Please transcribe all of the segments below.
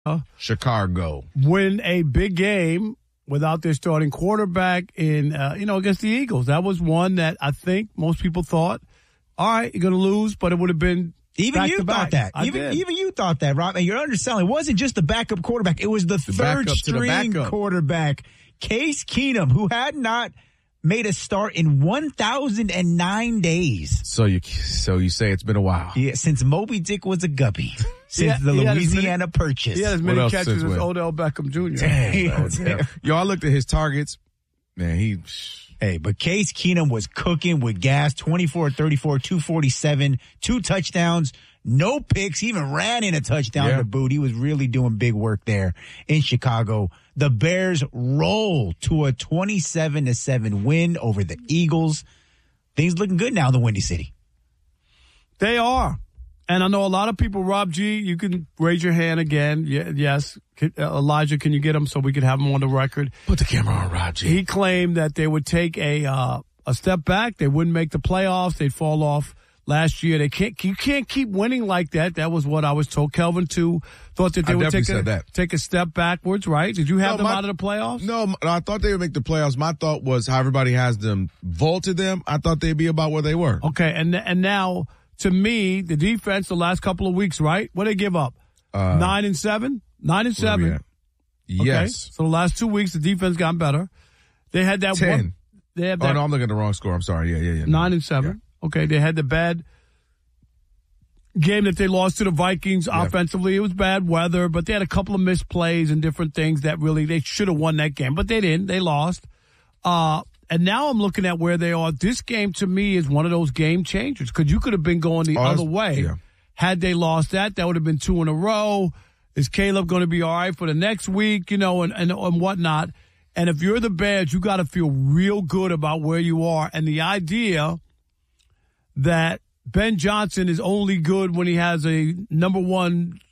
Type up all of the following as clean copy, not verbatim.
Chicago win a big game without their starting quarterback in, against the Eagles. That was one that I think most people thought, all right, you're going to lose, but it would have been even you thought that. Even you thought that, Rob. And you're underselling. It wasn't just the backup quarterback. It was the third string quarterback, Case Keenum, who had not made a start in 1,009 days. So you say it's been a while. Yeah, since Moby Dick was a guppy. Since the Louisiana Purchase. He had as many catches as Odell Beckham Jr. Damn. Yo, I looked at his targets. Man, but Case Keenum was cooking with gas, 24-34, 247, 2 touchdowns, no picks. He even ran in a touchdown to boot. He was really doing big work there in Chicago. The Bears roll to a 27-7 win over the Eagles. Things looking good now in the Windy City. They are. And I know a lot of people, Rob G., you can raise your hand again. Yes. Elijah, can you get him so we can have him on the record? Put the camera on, Rob G. He claimed that they would take a step back. They wouldn't make the playoffs. They'd fall off last year. You can't keep winning like that. That was what I was told. Kelvin, too, thought that they would take a step backwards, right? Did you have them out of the playoffs? No, I thought they would make the playoffs. My thought was how everybody has them vaulted them. I thought they'd be about where they were. Okay, and now, to me, the defense the last couple of weeks, right? What did they give up? 9-7? 9-7. Yes. Okay. So the last 2 weeks, the defense got better. They had that 10. They had that. Oh, no, I'm looking at the wrong score. I'm sorry. Yeah. 9-7. Yeah. Okay. They had the bad game that they lost to the Vikings offensively. It was bad weather, but they had a couple of missed plays and different things that really they should have won that game, but they didn't. They lost. And now I'm looking at where they are. This game, to me, is one of those game changers because you could have been going the other way. Yeah. Had they lost that would have been 2 in a row. Is Caleb going to be all right for the next week, and whatnot? And if you're the Bears, you got to feel real good about where you are. And the idea that Ben Johnson is only good when he has a number 1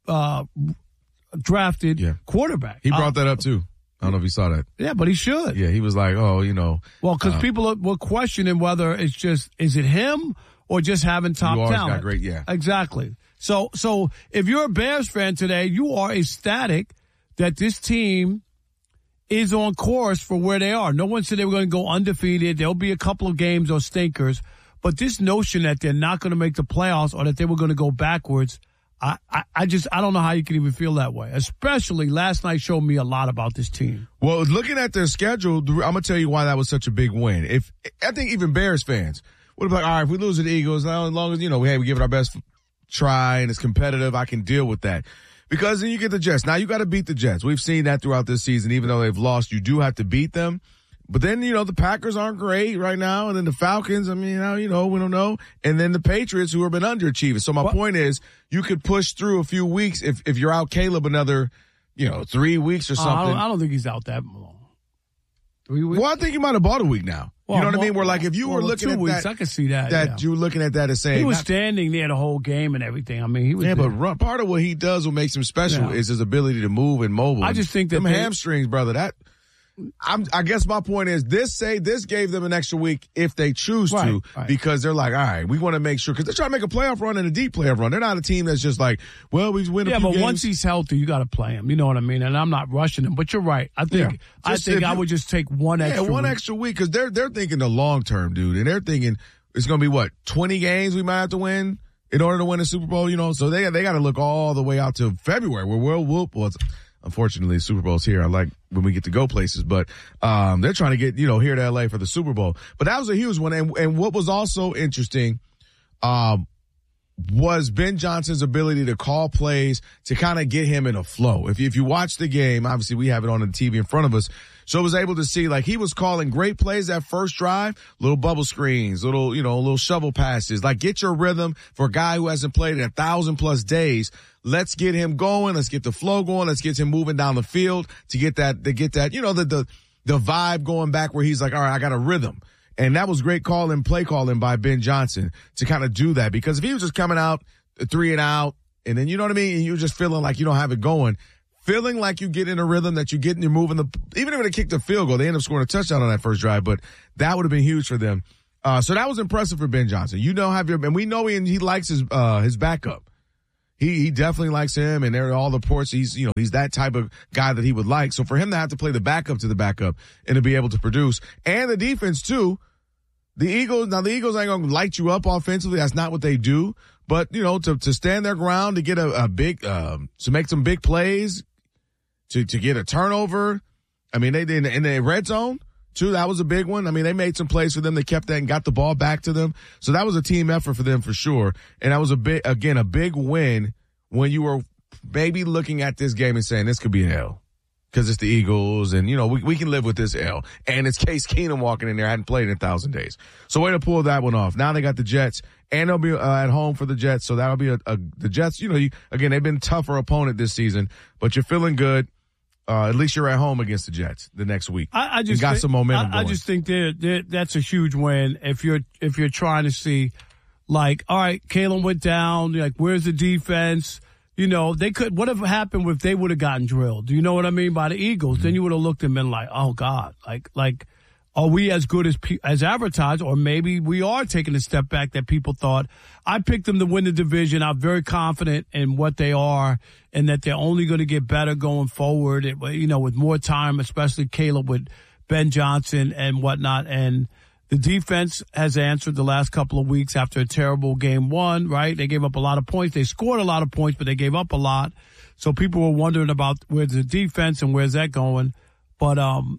drafted quarterback. He brought that up, too. I don't know if you saw that. Yeah, but he should. Yeah, he was like, Well, because people were questioning whether it's just, is it him or just having top talent? Got great, yeah. Exactly. So if you're a Bears fan today, you are ecstatic that this team is on course for where they are. No one said they were going to go undefeated. There'll be a couple of games or stinkers. But this notion that they're not going to make the playoffs or that they were going to go backwards, I don't know how you can even feel that way. Especially last night showed me a lot about this team. Well, looking at their schedule, I'm going to tell you why that was such a big win. I think even Bears fans would have been like, all right, if we lose to the Eagles, as long as, we give it our best try and it's competitive, I can deal with that. Because then you get the Jets. Now you got to beat the Jets. We've seen that throughout this season. Even though they've lost, you do have to beat them. But then, the Packers aren't great right now. And then the Falcons, we don't know. And then the Patriots, who have been underachieving. So my point is, you could push through a few weeks if you're out Caleb another, 3 weeks or something. I don't think he's out that long. 3 weeks? Well, I think he might have bought a week now. Well, you know what I mean? Where, if you were looking 2 at weeks, that. I can see that. You were looking at that as saying. He was standing there the whole game and everything. He was. Yeah, but part of what he does, what makes him special, is his ability to move and mobile. I just think that them hamstrings, brother, I guess my point is this gave them an extra week if they choose to, because they're like, all right, we want to make sure, because they're trying to make a playoff run and a deep playoff run. They're not a team that's just like, well, we win a few games. Once he's healthy, you got to play him. You know what I mean? And I'm not rushing him, but you're right. I think I would just take one extra week. Extra week, because they're thinking the long term, dude, and they're thinking it's going to be 20 games we might have to win in order to win a Super Bowl, so they got to look all the way out to February where unfortunately, Super Bowl's here. I like when we get to go places, but they're trying to get, here to LA for the Super Bowl. But that was a huge one. And what was also interesting was Ben Johnson's ability to call plays to kind of get him in a flow. If you watch the game, obviously we have it on the TV in front of us. So I was able to see, he was calling great plays that first drive, little bubble screens, little shovel passes, get your rhythm for a guy who hasn't played in 1,000+ days. Let's get him going. Let's get the flow going. Let's get him moving down the field to get that, the vibe going back where he's like, all right, I got a rhythm. And that was great play calling by Ben Johnson to kind of do that, because if he was just coming out 3 and out and then, you know what I mean? And you're just feeling like you don't have it going. Feeling like you get in a rhythm that you're moving even if they kicked the field goal, they end up scoring a touchdown on that first drive, but that would have been huge for them. So that was impressive for Ben Johnson. And we know he likes his backup. He definitely likes him, and there are all the reports he's that type of guy that he would like. So for him to have to play the backup to the backup and to be able to produce, and the defense too, the Eagles ain't gonna light you up offensively. That's not what they do. But to stand their ground, to get a big to make some big plays, to get a turnover. I mean, they did in the red zone too. That was a big one. I mean, they made some plays for them. They kept that and got the ball back to them. So that was a team effort for them for sure. And that was a big win when you were maybe looking at this game and saying this could be an L because it's the Eagles and we can live with this L. And it's Case Keenum walking in there, hadn't played in 1,000 days. So way to pull that one off. Now they got the Jets and they'll be at home for the Jets. So that'll be the Jets. Again, they've been a tougher opponent this season, but you're feeling good. At least you're at home against the Jets the next week. I just got some momentum going. I just think that's a huge win if you're trying to see, like, all right, Kalen went down. Like, where's the defense? They could. What have happened if they would have gotten drilled? Do you know what I mean by the Eagles? Mm-hmm. Then you would have looked and been like, oh God, like. Are we as good as advertised, or maybe we are taking a step back that people thought? I picked them to win the division. I'm very confident in what they are and that they're only going to get better going forward, with more time, especially Caleb with Ben Johnson and whatnot. And the defense has answered the last couple of weeks after a terrible game one, right? They gave up a lot of points. They scored a lot of points, but they gave up a lot. So people were wondering about where's the defense and where's that going. But,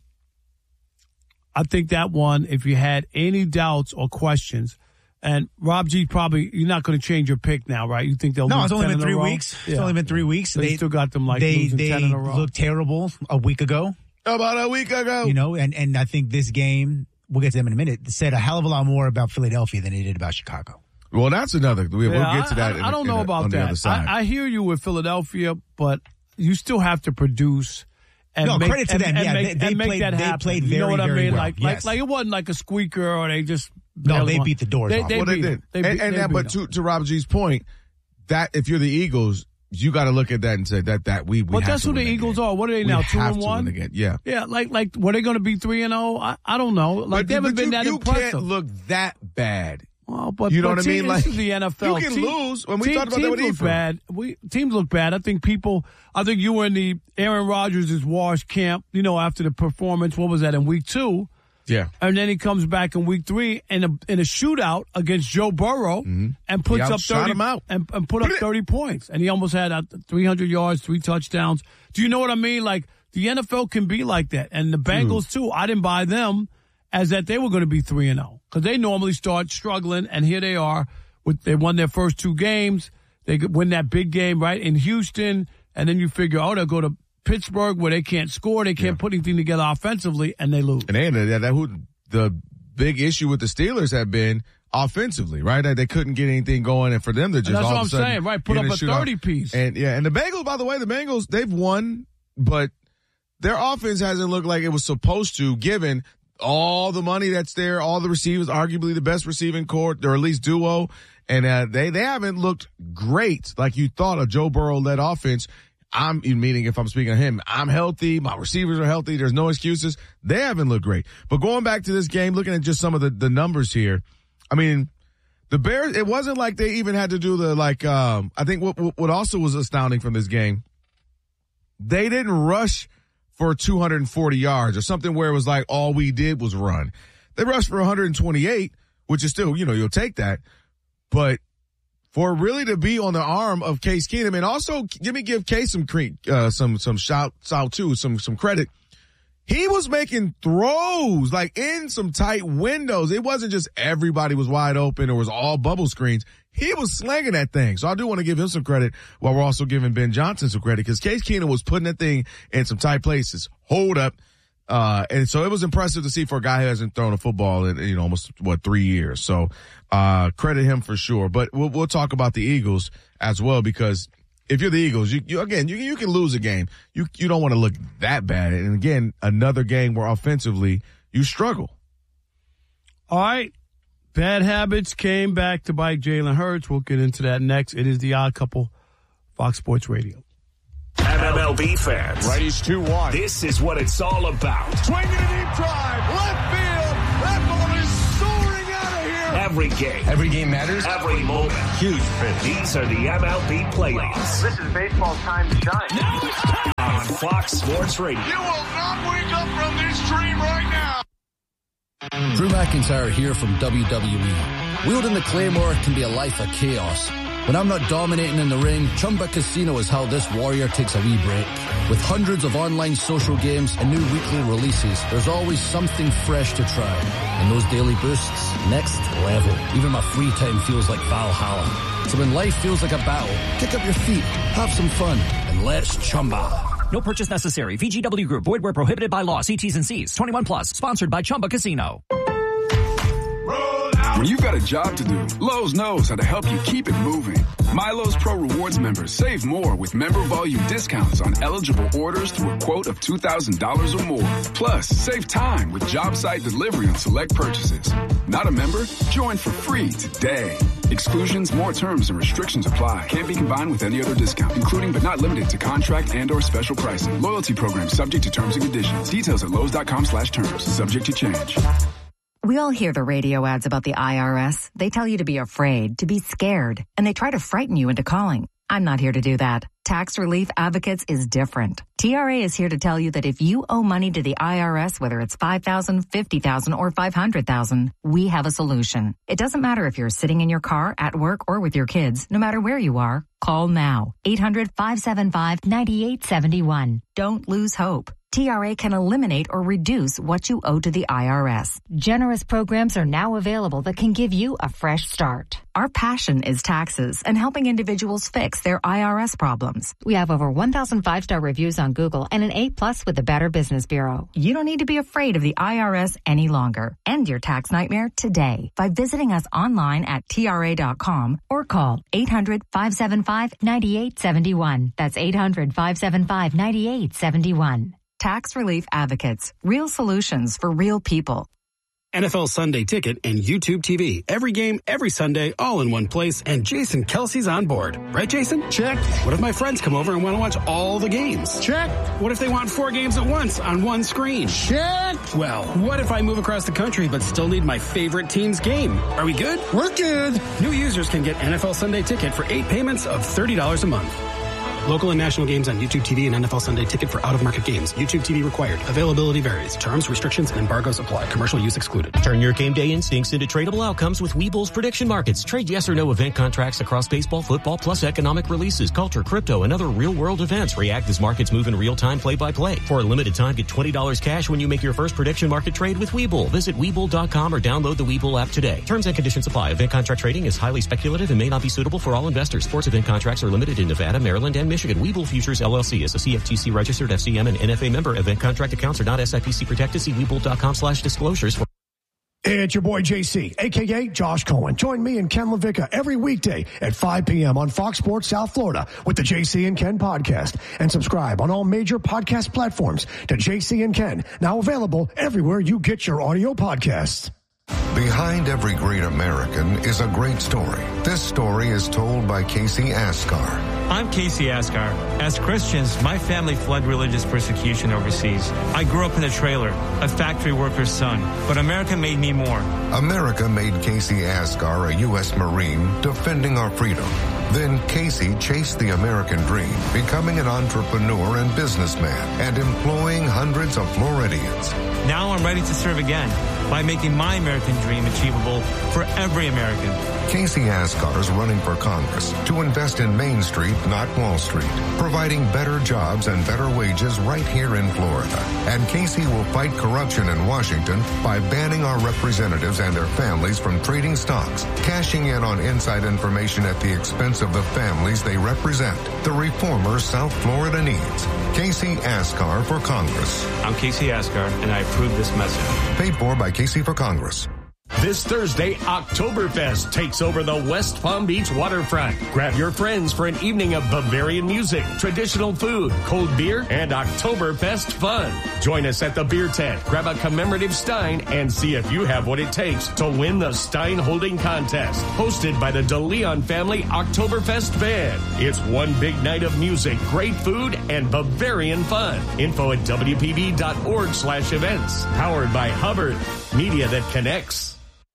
I think that one, if you had any doubts or questions, and Rob G, probably you're not going to change your pick now, right? You think they'll lose 10 in a row? No, it's only been 3 weeks. It's only been 3 weeks. So they still got them losing 10 in a row. They looked terrible a week ago. About a week ago. And I think this game, we'll get to them in a minute, said a hell of a lot more about Philadelphia than it did about Chicago. Well, that's another. We'll get to that. I don't know about that. The other side. I hear you with Philadelphia, but you still have to produce. Credit to them. They played that happen. They played very, you know what I mean? well. Like it wasn't like a squeaker or they just. They beat the doors off. They did. But to Rob G's point, that if you're the Eagles, you got to look at that and say that we. But that's who the Eagles are. What are they now? 2-1. Yeah. Yeah. Like were they going to be 3-0? I don't know. Like they haven't been that impressive. You can't look that bad. Well, but you know what I mean? Like, this is the NFL. You can lose. When we talked about that with teams look bad. Teams look bad. I think you were in the Aaron Rodgers is washed camp, after the performance. What was that, in week 2? Yeah. And then he comes back in week 3 in a shootout against Joe Burrow and puts up 30 and put up 30 points. And he almost had 300 yards, 3 touchdowns. Do you know what I mean? Like, the NFL can be like that. And the Bengals, too, I didn't buy them as that they were going to be 3-0. Because they normally start struggling, and here they are. They won their first 2 games. They win that big game, right, in Houston, and then you figure, they'll go to Pittsburgh where they can't score, they can't put anything together offensively, and they lose. And the big issue with the Steelers have been offensively, right? They couldn't get anything going, and for them to just that's all what of a sudden saying, right? Put up a 30-piece. And the Bengals, by the way, they've won, but their offense hasn't looked like it was supposed to, given all the money that's there, all the receivers, arguably the best receiving corps, or at least duo, and they haven't looked great like you thought a Joe Burrow-led offense. Meaning if I'm speaking of him, I'm healthy, my receivers are healthy, there's no excuses. They haven't looked great. But going back to this game, looking at just some of the numbers here, I mean, the Bears, it wasn't like they even had to do I think what also was astounding from this game, they didn't rush for 240 yards or something where it was like all we did was run. They rushed for 128, which is still, you'll take that. But for really to be on the arm of Case Keenum, and also give Case some shout out too, some credit. He was making throws like in some tight windows. It wasn't just everybody was wide open or was all bubble screens. He was slanging that thing. So I do want to give him some credit while we're also giving Ben Johnson some credit, because Case Keenum was putting that thing in some tight places. Hold up. And so it was impressive to see for a guy who hasn't thrown a football in, almost 3 years. So, credit him for sure. But we'll talk about the Eagles as well, because if you're the Eagles, you can lose a game. You don't want to look that bad. And again, another game where offensively you struggle. All right. Bad habits came back to bite Jalen Hurts. We'll get into that next. It is the Odd Couple, Fox Sports Radio. MLB fans, righties 2-1. This is what it's all about. Swinging a deep drive, left field. That ball is soaring out of here. Have Every game. Every game matters. Every moment. Huge fit. These are the MLB playoffs. This is baseball's time to shine. Now it's time on Fox Sports Radio. You will not wake up from this dream right now. Drew McIntyre here from WWE. Wielding the Claymore can be a life of chaos. When I'm not dominating in the ring, Chumba Casino is how this warrior takes a wee break. With hundreds of online social games and new weekly releases, there's always something fresh to try. And those daily boosts, next level. Even my free time feels like Valhalla. So when life feels like a battle, kick up your feet, have some fun, and let's Chumba. No purchase necessary. VGW Group. Void where prohibited by law. See T's and C's. 21 plus. Sponsored by Chumba Casino. When you've got a job to do, Lowe's knows how to help you keep it moving. My Lowe's Pro Rewards members save more with member volume discounts on eligible orders through a quote of $2,000 or more. Plus, save time with job site delivery on select purchases. Not a member? Join for free today. Exclusions, more terms, and restrictions apply. Can't be combined with any other discount, including but not limited to contract and/or special pricing. Loyalty program subject to terms and conditions. Details at Lowe's.com/terms. Subject to change. We all hear the radio ads about the IRS. They tell you to be afraid, to be scared, and they try to frighten you into calling. I'm not here to do that. Tax Relief Advocates is different. TRA is here to tell you that if you owe money to the IRS, whether it's $5,000, $50,000, or $500,000, we have a solution. It doesn't matter if you're sitting in your car, at work, or with your kids. No matter where you are, call now. 800-575-9871. Don't lose hope. TRA can eliminate or reduce what you owe to the IRS. Generous programs are now available that can give you a fresh start. Our passion is taxes and helping individuals fix their IRS problems. We have over 1,000 5-star reviews on Google and an A+ with the Better Business Bureau. You don't need to be afraid of the IRS any longer. End your tax nightmare today by visiting us online at TRA.com or call 800-575-9871. That's 800-575-9871. Tax Relief Advocates. Real solutions for real people. NFL Sunday Ticket and YouTube TV. Every game, every Sunday, all in one place. And Jason Kelsey's on board. Right, Jason? Check. What if my friends come over and want to watch all the games? Check. What if they want 4 games at once on one screen? Check. Well, what if I move across the country but still need my favorite team's game? Are we good? We're good. New users can get NFL Sunday Ticket for 8 payments of $30 a month. Local and national games on YouTube TV and NFL Sunday Ticket for out-of-market games. YouTube TV required. Availability varies. Terms, restrictions, and embargoes apply. Commercial use excluded. Turn your game day instincts into tradable outcomes with Webull's prediction markets. Trade yes or no event contracts across baseball, football, plus economic releases, culture, crypto, and other real-world events. React as markets move in real time, play-by-play. For a limited time, get $20 cash when you make your first prediction market trade with Webull. Visit Webull.com or download the Webull app today. Terms and conditions apply. Event contract trading is highly speculative and may not be suitable for all investors. Sports event contracts are limited in Nevada, Maryland, and Michigan. Webull Futures LLC is a CFTC registered FCM and NFA member. Event contract accounts are not SIPC protected. See Webull.com/disclosures for. It's your boy JC, a.k.a. Josh Cohen. Join me and Ken LaVicka every weekday at 5 p.m. on Fox Sports South Florida with the JC and Ken podcast. And subscribe on all major podcast platforms to JC and Ken, now available everywhere you get your audio podcasts. Behind every great American is a great story. This story is told by Casey Askar. I'm Casey Askar. As Christians, my family fled religious persecution overseas. I grew up in a trailer, a factory worker's son, but America made me more. America made Casey Askar a U.S. Marine defending our freedom. Then Casey chased the American dream, becoming an entrepreneur and businessman and employing hundreds of Floridians. Now I'm ready to serve again by making my American dream achievable for every American. Casey Askar is running for Congress to invest in Main Street, not Wall Street, providing better jobs and better wages right here in Florida. And Casey will fight corruption in Washington by banning our representatives and their families from trading stocks, cashing in on inside information at the expense of the families they represent. The reformers South Florida needs. Casey Askar for Congress. I'm Casey Askar, and I approve this message. Paid for by Casey for Congress. This Thursday, Oktoberfest takes over the West Palm Beach waterfront. Grab your friends for an evening of Bavarian music, traditional food, cold beer, and Oktoberfest fun. Join us at the beer tent, grab a commemorative Stein, and see if you have what it takes to win the Stein holding contest. Hosted by the DeLeon family Oktoberfest Band. It's one big night of music, great food, and Bavarian fun. Info at WPB.org/events. Powered by Hubbard, media that connects.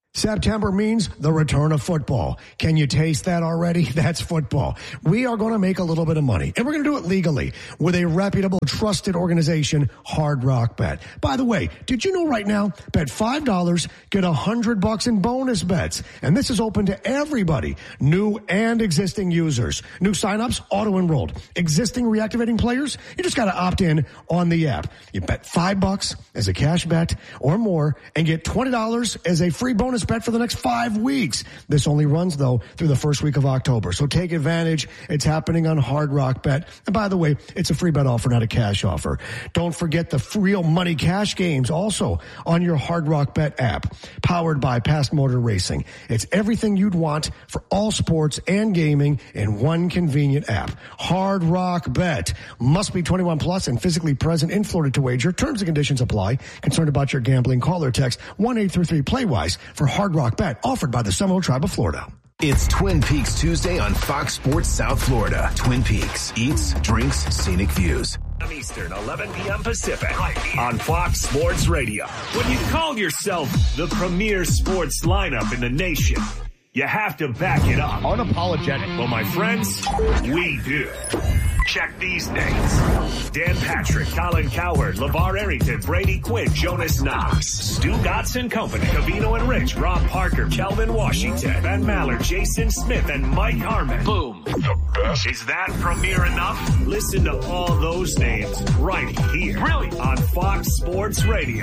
September means the return of football. Can you taste that already? That's football. We are going to make a little bit of money, and we're going to do it legally with a reputable, trusted organization, Hard Rock Bet. By the way, did you know right now, bet $5, get $100 in bonus bets. And this is open to everybody, new and existing users. New signups, auto-enrolled. Existing reactivating players, you just got to opt in on the app. You bet $5 as a cash bet or more and get $20 as a free bonus bet for the next 5 weeks. This only runs, though, through the first week of October. So take advantage. It's happening on Hard Rock Bet. And by the way, it's a free bet offer, not a cash offer. Don't forget the real money cash games also on your Hard Rock Bet app, powered by Past Motor Racing. It's everything you'd want for all sports and gaming in one convenient app. Hard Rock Bet. Must be 21 plus and physically present in Florida to wager. Terms and conditions apply. Concerned about your gambling? Call or text 1-833-PLAY-WISE for Hard Rock Bet, offered by the Seminole Tribe of Florida. It's Twin Peaks Tuesday on Fox Sports South Florida. Twin Peaks. Eats, drinks, scenic views. Eastern, 11 p.m. Pacific, on Fox Sports Radio. When you call yourself the premier sports lineup in the nation, you have to back it up. Unapologetic. Well, my friends, we do. Check these names. Dan Patrick, Colin Cowherd, LeVar Arrington, Brady Quinn, Jonas Knox, Stu Gotson Company, Cavino and Rich, Rob Parker, Kelvin Washington, Ben Mallard, Jason Smith, and Mike Harmon. Boom. The best. Is that premier enough? Listen to all those names right here. Really? On Fox Sports Radio.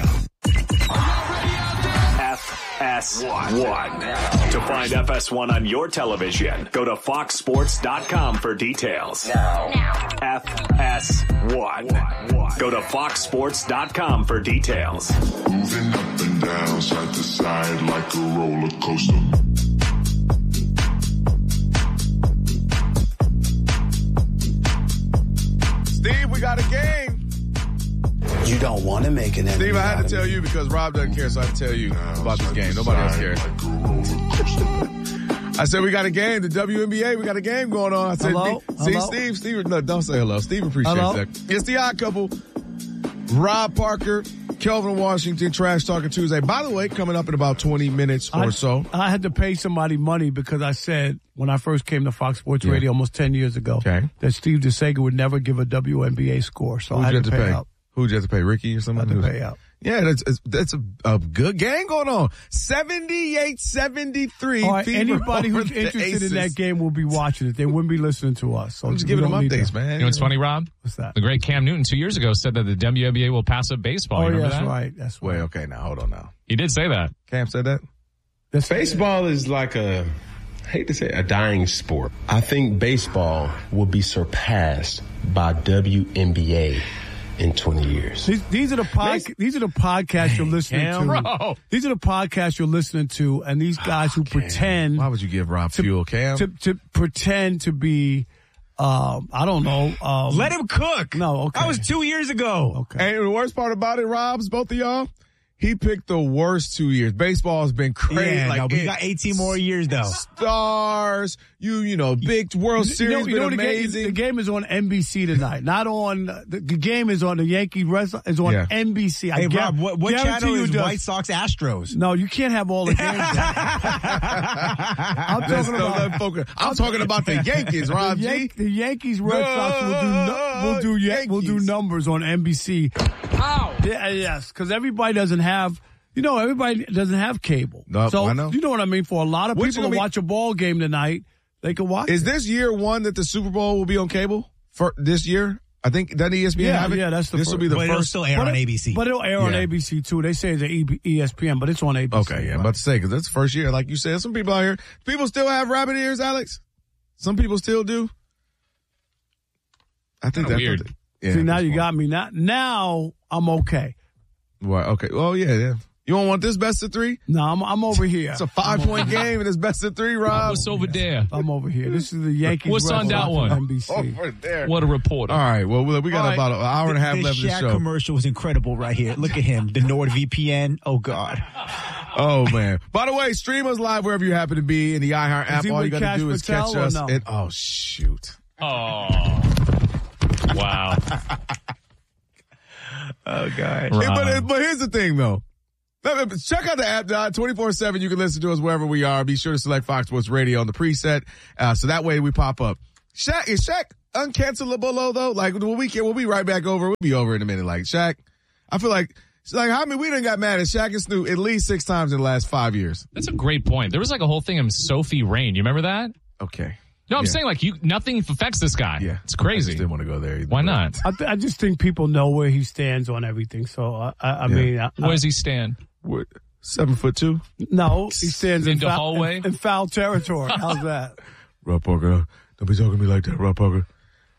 FS1. To find FS1 on your television, go to foxsports.com for details. Now. FS1. Go to foxsports.com for details. Moving up and down, side to side like a roller coaster. Steve, we got a game. You don't want to make an enemy. Steve, I had to tell you because Rob doesn't care, so I had to tell you about this game. Nobody else cares. I said, we got a game. The WNBA, we got a game going on. I said, hello? Steve, no, don't say hello. Steve appreciates that. It's the Odd Couple. Rob Parker, Kelvin Washington, Trash Talking Tuesday. By the way, coming up in about 20 minutes or so. I had to pay somebody money because I said, when I first came to Fox Sports Radio almost 10 years ago, that Steve DeSager would never give a WNBA score. So I had to pay out. Who'd you have to pay? Ricky or somebody? I had to pay out. Yeah, that's a good game going on. 78-73. All right, anybody who's interested in that game will be watching it. They wouldn't be listening to us. So I'm just giving them updates, man. You know what's funny, Rob? What's that? The great Cam Newton 2 years ago said that the WNBA will pass up baseball. Oh, you remember that's that? right. That's right. Wait, okay, now hold on now. He did say that. Cam said that? Baseball is like I hate to say it, a dying sport. I think baseball will be surpassed by WNBA in 20 years. These are the podcasts you're listening to. Bro. These are the podcasts you're listening to, and these guys who pretend. Why would you give Rob fuel, Cam? To pretend to be, I don't know. Let him cook. No, okay. That was 2 years ago. Okay. And the worst part about it, Rob's, both of y'all, he picked the worst 2 years. Baseball has been crazy. Yeah, we got 18 more years, though. Stars, big World Series, been amazing. The game is on NBC tonight. Not on, the game is on the Yankee wrestling, is on NBC. Hey, Rob, what channel is White Sox Astros? No, you can't have all the games. I'm talking about the Yankees, Rob G. The Yankees Red Sox will do numbers on NBC. How? Yeah, yes, because everybody doesn't have cable. No, so I know. You know what I mean? For a lot of people to watch a ball game tonight, they can watch. Is this year one that the Super Bowl will be on cable for this year? I think doesn't ESPN have it? Yeah, that's the this first. will be the but first. It'll still air on ABC. But it'll air on ABC too. They say it's ESPN, but it's on ABC. Okay, yeah, I'm about to say because that's the first year. Like you said, some people out here, people still have rabbit ears, Alex. Some people still do. I think that's weird. See, now you got me. Now I'm okay. Well, okay. Oh yeah. You don't want this best of three? No, I'm over here. It's a 5-point game and it's best of three, Rob. What's over there? I'm over here. This is the Yankees. What's on that one? NBC. Over there. What a reporter. All right. Well, we got about an hour and a half left of the Shaq show. Commercial was incredible right here. Look at him. The NordVPN. Oh, God. Oh, man. By the way, stream us live wherever you happen to be in the iHeart app. All you got to do is catch us. Oh, shoot. Oh. Wow. Oh, God. But here's the thing, though. Check out the app, 24/7. You can listen to us wherever we are. Be sure to select Fox Sports Radio on the preset, so that way we pop up. Shaq, is Shaq uncancelable though? Like when we be right back over. We'll be over in a minute. Like Shaq, I feel like how many we done got mad at Shaq and Snoop at least 6 times in the last 5 years. That's a great point. There was like a whole thing of Sophie Rain. You remember that? Okay. No, I'm saying like nothing affects this guy. Yeah, it's crazy. I just didn't want to go there either. Why not? I just think people know where he stands on everything. So I mean, where does he stand? 7'2"? No, he stands in the hallway in foul territory. How's that? Rob Parker, don't be talking to me like that, Rob Parker.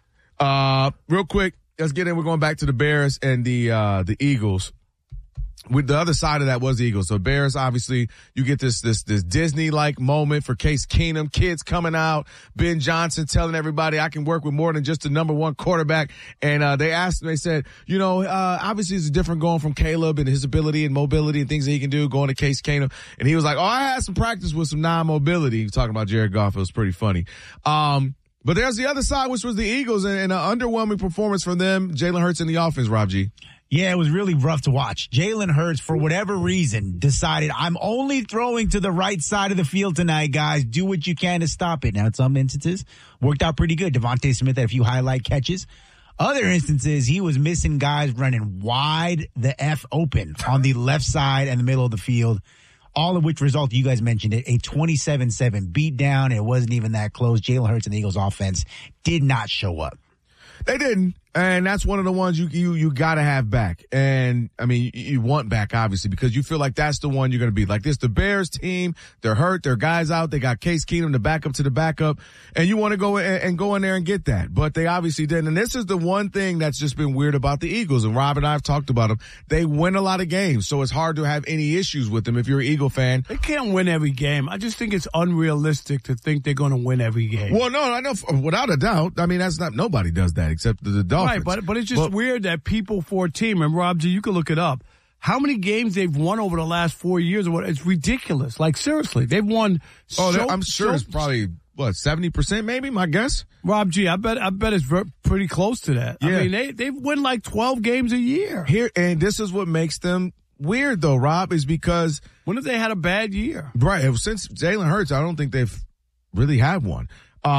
Real quick, let's get in. We're going back to the Bears and the Eagles. With the other side of that was the Eagles. So Bears, obviously, you get this Disney-like moment for Case Keenum, kids coming out, Ben Johnson telling everybody I can work with more than just the number one quarterback. And they said, obviously it's different going from Caleb and his ability and mobility and things that he can do going to Case Keenum. And he was like, I had some practice with some non-mobility. He was talking about Jared Goff. It was pretty funny. But there's the other side, which was the Eagles, and an underwhelming performance from them. Jalen Hurts in the offense, Rob G. Yeah, it was really rough to watch. Jalen Hurts, for whatever reason, decided, I'm only throwing to the right side of the field tonight, guys. Do what you can to stop it. Now, in some instances, worked out pretty good. Devontae Smith had a few highlight catches. Other instances, he was missing guys running wide the F open on the left side and the middle of the field, all of which resulted, you guys mentioned it, a 27-7 beatdown. It wasn't even that close. Jalen Hurts and the Eagles offense did not show up. They didn't. And that's one of the ones you gotta have back. And I mean, you want back, obviously, because you feel like that's the one you're gonna be. Like this, the Bears team, they're hurt, their guys out, they got Case Keenum, the backup to the backup, and you want to go in there and get that. But they obviously didn't. And this is the one thing that's just been weird about the Eagles. And Rob and I have talked about them. They win a lot of games, so it's hard to have any issues with them if you're an Eagle fan. They can't win every game. I just think it's unrealistic to think they're gonna win every game. Well, no, I know without a doubt. I mean, nobody does that except the Dolphins. Right, but it's just weird that people for a team, and Rob G, you can look it up, how many games they've won over the last 4 years or what? It's ridiculous. Like, seriously, they've won. I'm sure it's probably 70%, maybe. My guess. Rob G, I bet it's pretty close to that. Yeah. I mean, they win like 12 games a year. And this is what makes them weird, though. Rob, is because when have they had a bad year? Right, since Jalen Hurts, I don't think they've really had one.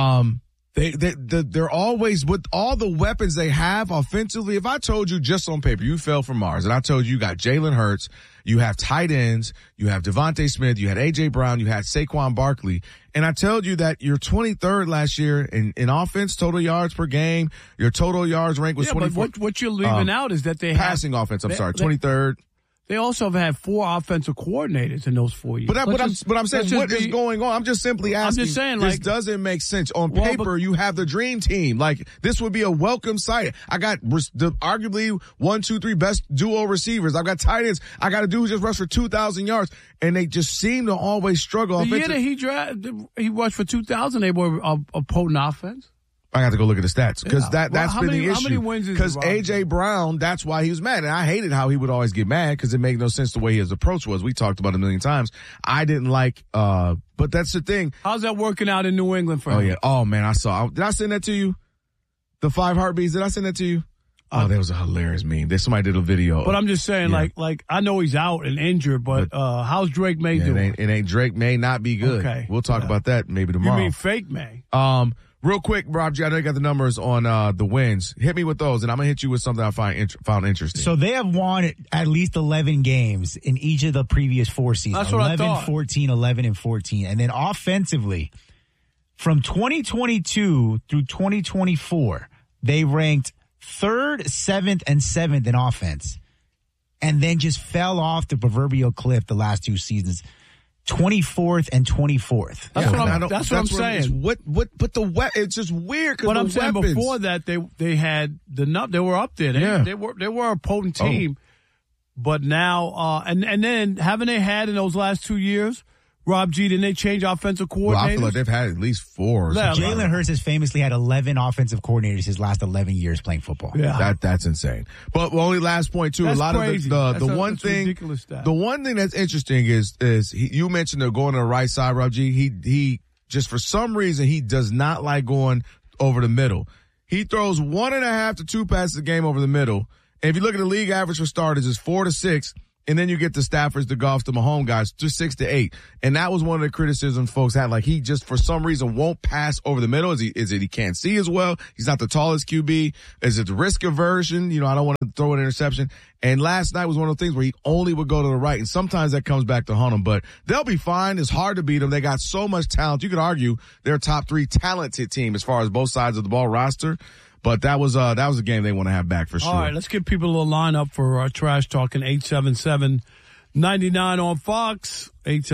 They're always, with all the weapons they have offensively. If I told you just on paper, you fell from Mars, and I told you got Jalen Hurts, you have tight ends, you have Devontae Smith, you had A.J. Brown, you had Saquon Barkley, and I told you that you're 23rd last year in offense, total yards per game, your total yards rank was 24. But what you're leaving out is that they passing offense, 23rd. They also have had 4 offensive coordinators in those 4 years. But I'm saying, what is going on? I'm just simply asking. I'm just saying, this doesn't make sense. On paper, you have the dream team. Like, this would be a welcome sight. I got the arguably 1, 2, 3 best duo receivers. I've got tight ends. I got a dude who just rushed for 2,000 yards, and they just seem to always struggle. The year that he rushed for 2,000, they were a potent offense. I got to go look at the stats because that's been the issue. How many wins is because A.J. Brown, that's why he was mad. And I hated how he would always get mad because it made no sense the way his approach was. We talked about it a million times. I didn't like, but that's the thing. How's that working out in New England for him? Oh, yeah. Oh, man, did I send that to you? The 5 heartbeats, did I send that to you? Oh, that was a hilarious meme. Somebody did a video. But I'm just saying, like I know he's out and injured, but how's Drake May doing? It ain't Drake May not be good. Okay. We'll talk about that maybe tomorrow. You mean fake May? Real quick, Rob G, I know you got the numbers on the wins. Hit me with those, and I'm going to hit you with something I found interesting. So they have won at least 11 games in each of the previous 4 seasons. That's what I thought. 14, 11, and 14. And then offensively, from 2022 through 2024, they ranked 3rd, 7th, and 7th in offense, and then just fell off the proverbial cliff the last 2 seasons. 24th and 24th. That's what I'm saying. It's just weird. But I'm saying before that they had they were up there. They were a potent team. But now and then haven't they had in those last 2 years, Rob G, didn't they change offensive coordinators? Well, I feel like they've had at least 4. Jalen Hurts has famously had 11 offensive coordinators his last 11 years playing football. Yeah, that's insane. But only last point too. That's a lot crazy. of the one thing, the one thing that's interesting is you mentioned they're going to the right side, Rob G. He just for some reason he does not like going over the middle. He throws 1.5 to 2 passes a game over the middle. And if you look at the league average for starters, it's 4 to 6. And then you get the Staffords, the Goffs, the Mahomes guys, just 6-8. And that was one of the criticisms folks had. Like, he just, for some reason, won't pass over the middle. Is it he can't see as well? He's not the tallest QB. Is it the risk aversion? I don't want to throw an interception. And last night was one of those things where he only would go to the right. And sometimes that comes back to haunt him. But they'll be fine. It's hard to beat them. They got so much talent. You could argue they're a top 3 talented team as far as both sides of the ball roster. But that was a game they want to have back for sure. All right, let's give people a little lineup for Trash Talking 877-99 on Fox,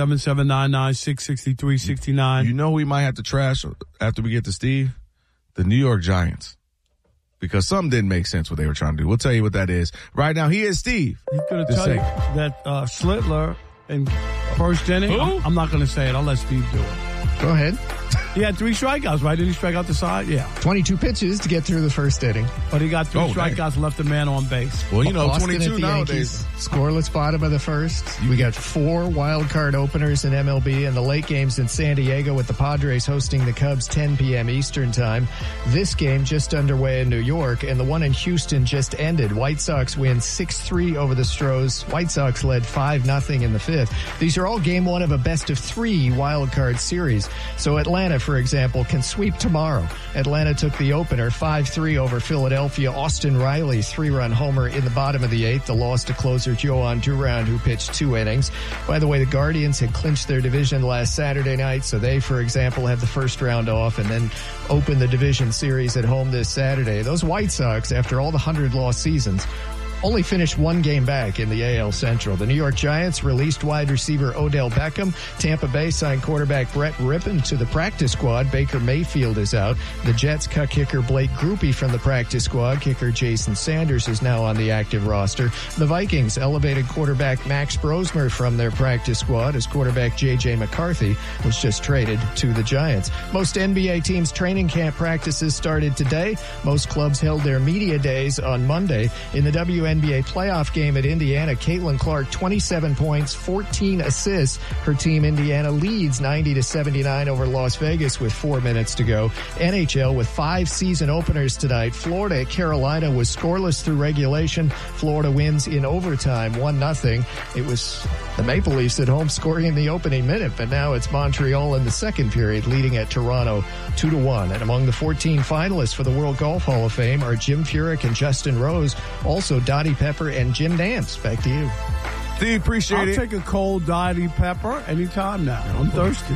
877-99-663-69. You know we might have to trash after we get to Steve? The New York Giants. Because something didn't make sense what they were trying to do. We'll tell you what that is. Right now, he is Steve. He's going to tell you that Slittler in first inning. I'm not going to say it. I'll let Steve do it. Go ahead. He had 3 strikeouts, right? Did he strike out the side? Yeah. 22 pitches to get through the first inning. But he got 3 strikeouts, left a man on base. Well, Boston 22 nowadays. Scoreless bottom of the first. We got 4 wild card openers in MLB and the late games in San Diego with the Padres hosting the Cubs 10 p.m. Eastern time. This game just underway in New York, and the one in Houston just ended. White Sox win 6-3 over the Stros. White Sox led 5-0 in the 5th. These are all game 1 of a best of 3 wild card series. So Atlanta, for example, can sweep tomorrow. Atlanta took the opener 5-3 over Philadelphia. Austin Riley 3-run homer in the bottom of the 8th. The loss to closer Johan Duran, who pitched 2 innings. By the way, the Guardians had clinched their division last Saturday night, so they, for example, have the first round off and then open the division series at home this Saturday. Those White Sox, after all the 100-loss seasons, only finished 1 game back in the AL Central. The New York Giants released wide receiver Odell Beckham. Tampa Bay signed quarterback Brett Rippon to the practice squad. Baker Mayfield is out. The Jets cut kicker Blake Grupe from the practice squad. Kicker Jason Sanders is now on the active roster. The Vikings elevated quarterback Max Brosmer from their practice squad as quarterback J.J. McCarthy was just traded to the Giants. Most NBA teams' training camp practices started today. Most clubs held their media days on Monday. In the WNBA playoff game at Indiana, Caitlin Clark, 27 points, 14 assists. Her team, Indiana, leads 90-79 over Las Vegas with 4 minutes to go. NHL with 5 season openers tonight. Florida at Carolina was scoreless through regulation. Florida wins in overtime, 1-0. It was the Maple Leafs at home scoring in the opening minute, but now it's Montreal in the second period leading at Toronto 2-1. And among the 14 finalists for the World Golf Hall of Fame are Jim Furyk and Justin Rose, also Dottie Pepper and Jim Nance. Back to you. Steve, appreciate it. I'll take a cold Dottie Pepper anytime now. I'm thirsty.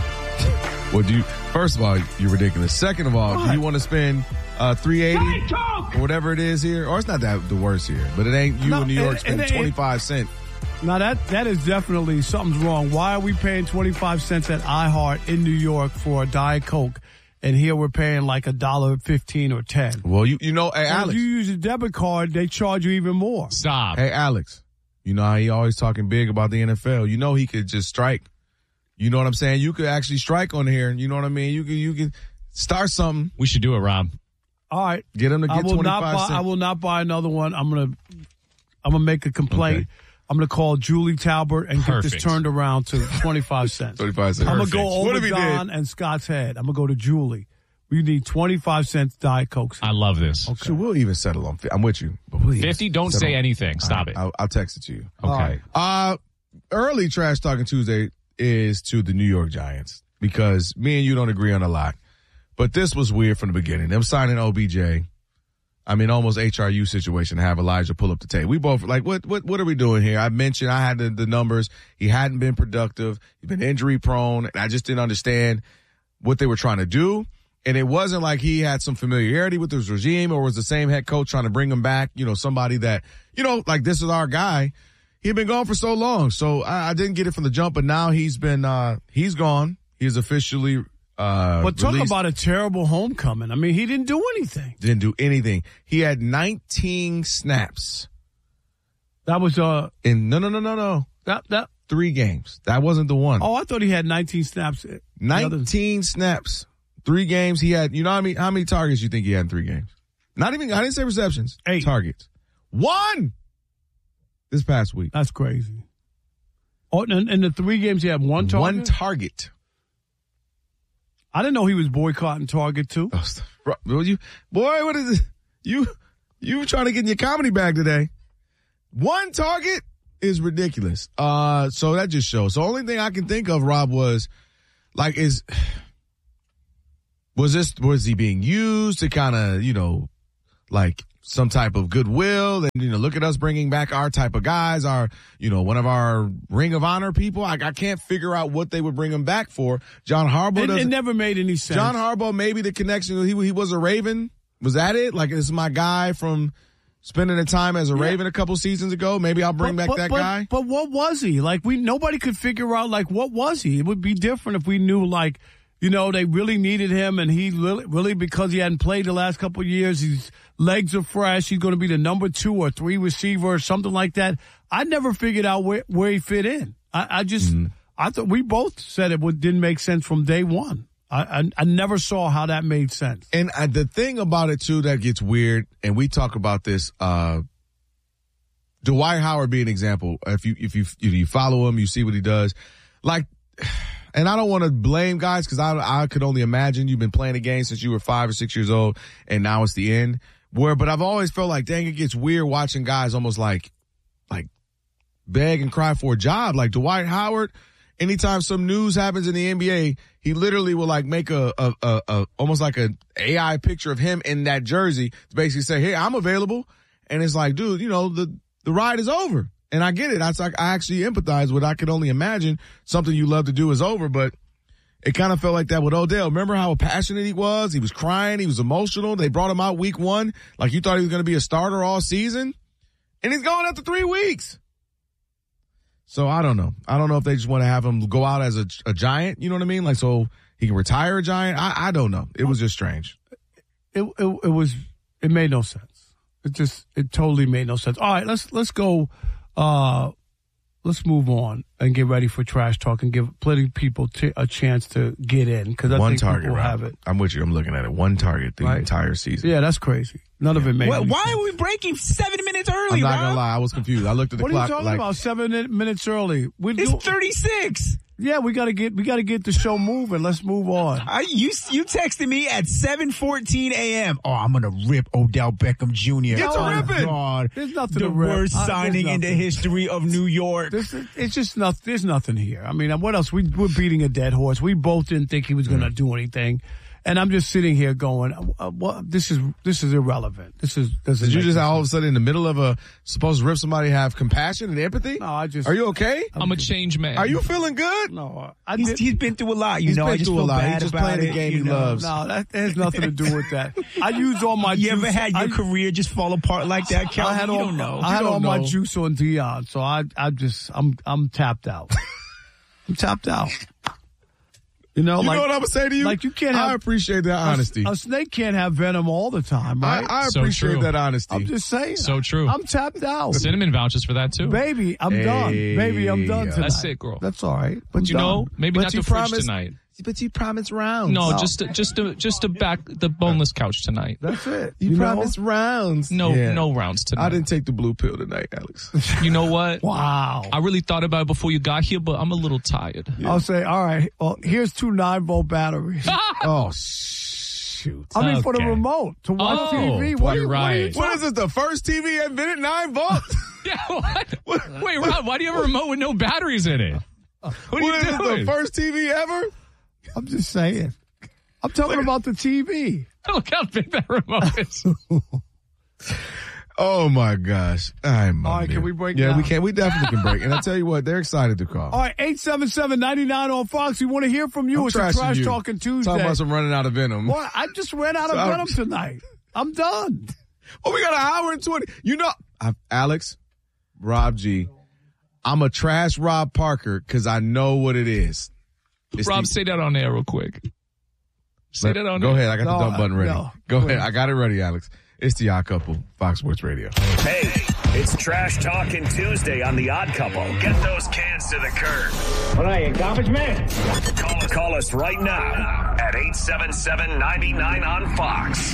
Well, first of all, you're ridiculous. Second of all, do you want to spend $3.80 or whatever it is here? Or it's not that the worst here, but it ain't you in New York spending 25 cents. Now that is definitely something's wrong. Why are we paying 25 cents at iHeart in New York for a Diet Coke? And here we're paying like $1.15 or $10. Well, hey, Alex. If you use a debit card, they charge you even more. Stop. Hey, Alex. You know how he always talking big about the NFL. You know he could just strike. You know what I'm saying? You could actually strike on here. You know what I mean? You can start something. We should do it, Rob. All right. Get him to get 25 cents. I will not buy another one. I'm gonna make a complaint. Okay. I'm going to call Julie Talbert and get this turned around to 25 cents. 25 cents. I'm going to go over Don and Scott's Head. I'm going to go to Julie. We need 25 cents Diet Coke. I love this. Okay. So we'll even settle on 50. I'm with you. But 50, don't say anything. Stop it. I'll text it to you. Okay. Right. Early Trash Talking Tuesday is to the New York Giants because me and you don't agree on a lot. But this was weird from the beginning. Them signing OBJ. I mean, almost HRU situation to have Elijah pull up the tape. We both like, what are we doing here? I mentioned I had the numbers. He hadn't been productive. He's been injury prone. And I just didn't understand what they were trying to do. And it wasn't like he had some familiarity with his regime or was the same head coach trying to bring him back. You know, somebody that, like this is our guy. He'd been gone for so long. So I didn't get it from the jump, but now he's been, he's gone. He's officially but talk released. About a terrible homecoming. I mean, he didn't do anything. Didn't do anything. He had 19 snaps. That was no. That 3 games. That wasn't the one. Oh, I thought he had 19 snaps. 19 snaps. 3 games. He had. You know how many targets you think he had in 3 games? Not even. I didn't say receptions. 8 targets. 1 this past week. That's crazy. Oh, and in the 3 games he had 1 target. 1 target. I didn't know he was boycotting Target too. What is it? You trying to get in your comedy bag today? 1 target is ridiculous. So that just shows. So the only thing I can think of, Rob, was like, was he being used to kind of, like some type of goodwill and, look at us bringing back our type of guys, our, one of our Ring of Honor people. I can't figure out what they would bring him back for. John Harbaugh. It never made any sense. John Harbaugh, maybe the connection, he was a Raven. Was that it? Like, this is my guy from spending the time as a Raven a couple seasons ago. Maybe I'll bring back that guy. But what was he? Like, nobody could figure out, like, what was he? It would be different if we knew, like, they really needed him, and he really, because he hadn't played the last couple of years, his legs are fresh. He's going to be the number 2 or 3 receiver or something like that. I never figured out where he fit in. I thought we both said it didn't make sense from day one. I never saw how that made sense. And the thing about it, too, that gets weird, and we talk about this, Dwight Howard being an example. If you follow him, you see what he does. Like, and I don't want to blame guys because I could only imagine you've been playing a game since you were 5 or 6 years old, and now it's the end. But I've always felt like, dang, it gets weird watching guys almost like beg and cry for a job. Like Dwight Howard, anytime some news happens in the NBA, he literally will like make a almost like an AI picture of him in that jersey to basically say, hey, I'm available. And it's like, dude, the ride is over. And I get it. I actually empathize with. I could only imagine something you love to do is over, but it kind of felt like that with Odell. Remember how passionate he was? He was crying. He was emotional. They brought him out week 1 like you thought he was going to be a starter all season, and he's gone after 3 weeks. So I don't know. I don't know if they just want to have him go out as a Giant. You know what I mean? Like so he can retire a Giant. I don't know. It was just strange. It made no sense. It totally made no sense. All right, let's go. Let's move on and get ready for trash talk and give plenty of people a chance to get in because I think people have it. I'm with you. I'm looking at it. 1 target the entire season. Yeah, that's crazy. None of it made sense. Why are we breaking 7 minutes early, I'm not going to lie. I was confused. I looked at the clock. What are you talking about? 7 minutes early? It's 36. Yeah, we gotta get the show moving. Let's move on. You texted me at 7:14 a.m. Oh, I'm gonna rip Odell Beckham Jr. Get to ripping. God, there's nothing the to rip. worst signing in the history of New York. It's just nothing. There's nothing here. I mean, what else? We're beating a dead horse. We both didn't think he was gonna do anything. And I'm just sitting here going, well, this is irrelevant. Did you just all of a sudden in the middle of supposed to rip somebody have compassion and empathy? No, Are you okay? I'm a changed man. Are you feeling good? No, he's been through a lot. He's been through a lot. He's just playing the game he loves. No, that has nothing to do with that. I use all my. You ever had your career just fall apart like that, Calvin? I had all my juice on Deion, so I'm tapped out. I'm tapped out. You know what I'm going to say to you? Like you can't have. I appreciate that honesty. A snake can't have venom all the time, right? I appreciate that honesty. I'm just saying. So true. I'm tapped out. Cinnamon vouches for that too. Baby, I'm done. Baby, I'm done tonight. That's it, girl. That's all right. But maybe not the fridge tonight. But you promised rounds. No, just to back the boneless couch tonight. That's it. You promised rounds. No rounds tonight. I didn't take the blue pill tonight, Alex. You know what? Wow. I really thought about it before you got here, but I'm a little tired. Yeah. I'll say, all right, well, here's 2 9-volt batteries. Oh, shoot. I mean, for the remote to watch TV. What is this, the first TV invented 9 volts? Yeah, what? Wait, Rob, why do you have a remote with no batteries in it? What are you doing? The first TV ever? I'm just saying. I'm talking about the TV. Look how big that remote is. Oh, my gosh. All right, can we break Yeah, down? we can. We definitely can break. And I tell you what, they're excited to call. All right, 877-99 on Fox. We want to hear from you. It's a Trash Talking Tuesday. Talking about some running out of venom. Well, I just ran out of venom tonight. I'm done. Well, we got an hour and 20. You know, Alex, Rob G, I'm a trash Rob Parker because I know what it is. Rob, say that on air real quick. Say that on air. Go ahead. I got the dump button ready. Go ahead. I got it ready, Alex. It's the Odd Couple, Fox Sports Radio. Hey, it's Trash Talking Tuesday on the Odd Couple. Get those cans to the curb. What are you, garbage man? Call us right now at 877-99 on Fox.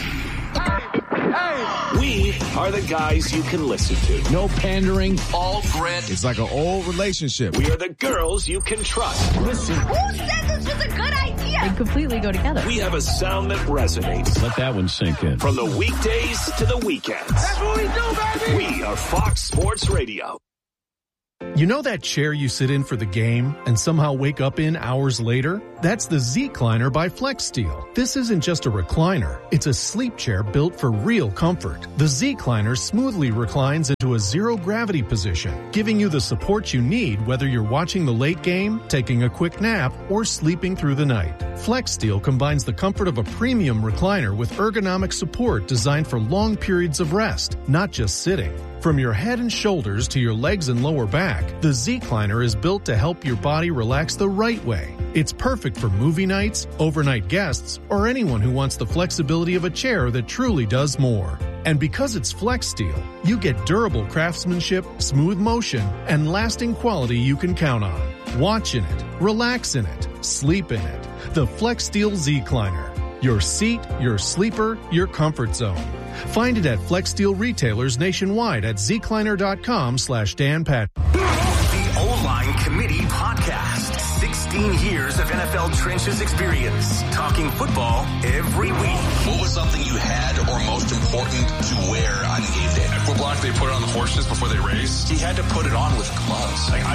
We are the guys you can listen to. No pandering, all grit. It's like an old relationship. We are the girls you can trust. Listen. Who said this was a good idea? They completely go together. We have a sound that resonates. Let that one sink in. From the weekdays to the weekends. That's what we do, baby. We are Fox Sports Radio. You know that chair you sit in for the game and somehow wake up in hours later? That's the Z-Cliner by FlexSteel. This isn't just a recliner. It's a sleep chair built for real comfort. The Z-Cliner smoothly reclines into a zero-gravity position, giving you the support you need whether you're watching the late game, taking a quick nap, or sleeping through the night. FlexSteel combines the comfort of a premium recliner with ergonomic support designed for long periods of rest, not just sitting. From your head and shoulders to your legs and lower back, the Z-Cliner is built to help your body relax the right way. It's perfect for movie nights, overnight guests, or anyone who wants the flexibility of a chair that truly does more. And because it's FlexSteel, you get durable craftsmanship, smooth motion, and lasting quality you can count on. Watch in it, relax in it, sleep in it. The FlexSteel Z-Cliner. Your seat, your sleeper, your comfort zone. Find it at FlexSteel retailers nationwide at zcliner.com/Dan Patrick. The O-Line Committee Podcast. 16 years of NFL trenches experience. Talking football every week. What was something you had or most important to wear on game day? Equiblock, they put it on the horses before they race. He had to put it on with gloves. Like, I